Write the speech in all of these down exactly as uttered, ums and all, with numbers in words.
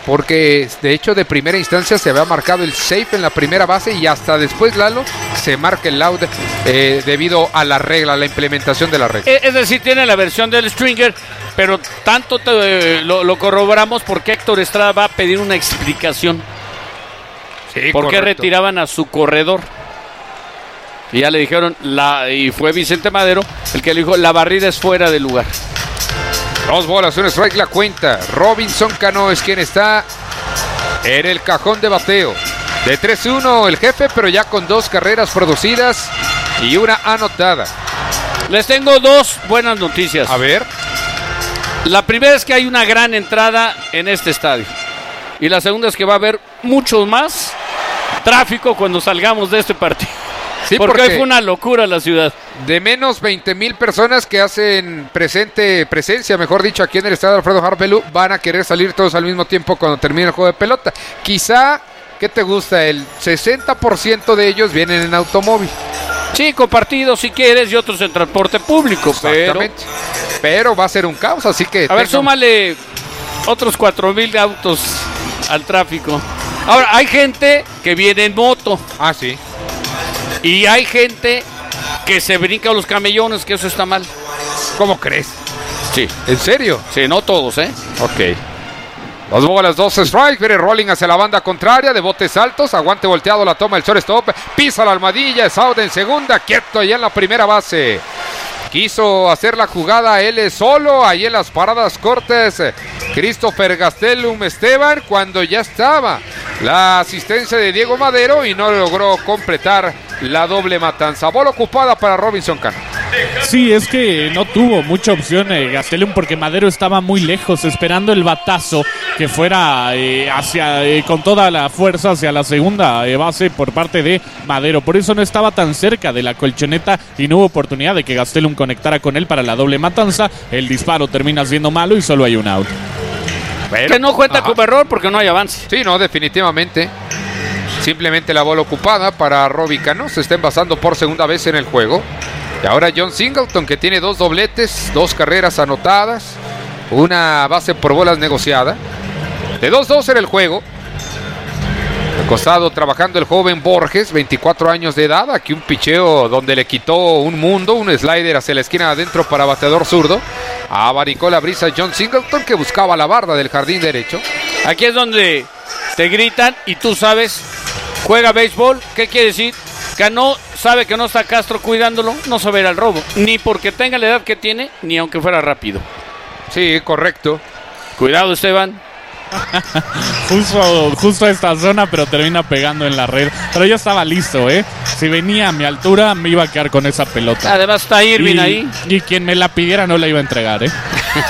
porque de hecho de primera instancia se había marcado el safe en la primera base y hasta después, Lalo, se marca el out eh, debido a la regla, a la implementación de la regla. Es decir, tiene la versión del Stringer, pero tanto te, lo, lo corroboramos porque Héctor Estrada va a pedir una explicación. Sí, ¿Por qué correcto. retiraban a su corredor? Y ya le dijeron, la y fue Vicente Madero el que le dijo, la barrida es fuera de lugar. Dos bolas, un strike la cuenta. Robinson Cano es quien está en el cajón de bateo. De tres uno el jefe, pero ya con dos carreras producidas y una anotada. Les tengo dos buenas noticias. A ver. La primera es que hay una gran entrada en este estadio. Y la segunda es que va a haber mucho más tráfico cuando salgamos de este partido. Sí, porque, porque hoy fue una locura la ciudad. De menos veinte mil personas que hacen presente presencia, mejor dicho, aquí en el estadio Alfredo Harpelú, van a querer salir todos al mismo tiempo cuando termine el juego de pelota. Quizá, ¿qué te gusta? El sesenta por ciento de ellos vienen en automóvil. Sí, compartidos si quieres y otros en transporte público. Exactamente. Pero, pero va a ser un caos, así que... A ver, tengan... súmale otros cuatro mil autos al tráfico. Ahora, hay gente que viene en moto. Ah, sí. Y hay gente que se brinca a los camellones, que eso está mal. ¿Cómo crees? Sí. ¿En serio? Sí, no todos, ¿eh? Ok. Dos bolas, dos strikes. Viene rolling hacia la banda contraria. De botes altos. Aguante volteado. La toma el shortstop. Pisa la almohadilla. Es out en segunda. Quieto allá en la primera base. Quiso hacer la jugada él solo. Ahí en las paradas cortas. Christopher Gastelum Esteban. Cuando ya estaba la asistencia de Diego Madero. Y no logró completar la doble matanza. Bola ocupada para Robinson Cano. Sí, es que no tuvo mucha opción eh, Gastelum porque Madero estaba muy lejos esperando el batazo que fuera eh, hacia eh, con toda la fuerza hacia la segunda eh, base por parte de Madero. Por eso no estaba tan cerca de la colchoneta y no hubo oportunidad de que Gastelum conectara con él para la doble matanza. El disparo termina siendo malo y solo hay un out. Bueno, que no cuenta ajá. como error porque no hay avance. Sí, no, definitivamente. Simplemente la bola ocupada para Robbie Cano. Se está envasando por segunda vez en el juego. Y ahora John Singleton, que tiene dos dobletes, dos carreras anotadas, una base por bolas negociada. De dos dos en el juego. Al costado trabajando el joven Borges, veinticuatro años de edad. Aquí un picheo donde le quitó un mundo, un slider hacia la esquina adentro para bateador zurdo. Abanicó la brisa John Singleton, que buscaba la barda del jardín derecho. Aquí es donde te gritan y tú sabes, juega béisbol. ¿Qué quiere decir? Cano sabe que no está Castro cuidándolo, no sabe ir al robo. Ni porque tenga la edad que tiene, ni aunque fuera rápido. Sí, correcto. Cuidado, Esteban. Justo, justo a esta zona, pero termina pegando en la red. Pero yo estaba listo, ¿eh? Si venía a mi altura, me iba a quedar con esa pelota. Además está Irving y, ahí. Y quien me la pidiera no la iba a entregar, ¿eh?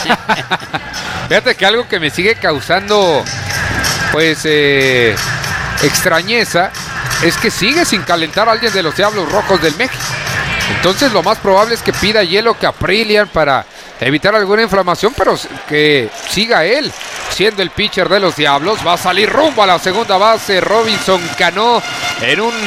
Fíjate que algo que me sigue causando, pues, eh, extrañeza, es que sigue sin calentar a alguien de los Diablos Rojos del México. Entonces lo más probable es que pida hielo Caprillian para evitar alguna inflamación, pero que siga él siendo el pitcher de los Diablos. Va a salir rumbo a la segunda base Robinson Cano en un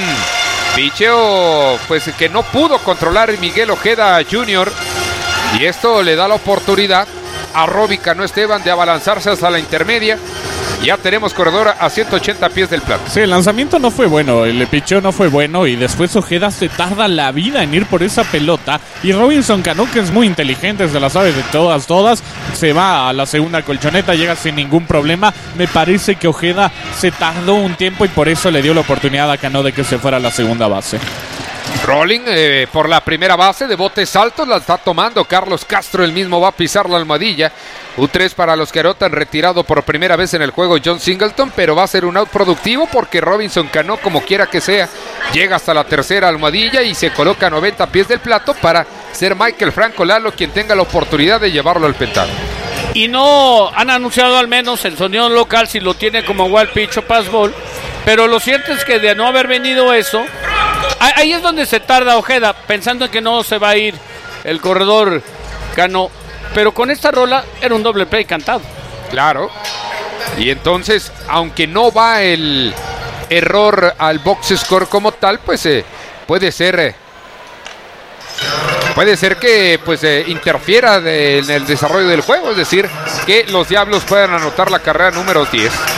picheo pues que no pudo controlar Miguel Ojeda junior Y esto le da la oportunidad a Robbie Cano Esteban de abalanzarse hasta la intermedia. Ya tenemos corredor a ciento ochenta pies del plato. Sí, el lanzamiento no fue bueno, el picheo no fue bueno y después Ojeda se tarda la vida en ir por esa pelota. Y Robinson Cano, que es muy inteligente, se la sabe de todas, todas, se va a la segunda colchoneta, llega sin ningún problema. Me parece que Ojeda se tardó un tiempo y por eso le dio la oportunidad a Cano de que se fuera a la segunda base. Rolling eh, por la primera base de botes altos, la está tomando Carlos Castro, el mismo va a pisar la almohadilla. U tres para los que anotan, retirado por primera vez en el juego John Singleton, pero va a ser un out productivo porque Robinson Cano, como quiera que sea, llega hasta la tercera almohadilla y se coloca a noventa pies del plato para ser Michael Franco Lalo quien tenga la oportunidad de llevarlo al pentado. Y no han anunciado al menos el sonido local si lo tiene como wild pitch o pass ball, pero lo cierto es que de no haber venido eso, ahí es donde se tarda Ojeda, pensando en que no se va a ir el corredor Cano. Pero con esta rola era un doble play cantado. Claro. Y entonces, aunque no va el error al box score como tal, pues eh, puede ser... Eh, puede ser que pues eh, interfiera de, en el desarrollo del juego. Es decir, que los Diablos puedan anotar la carrera número diez.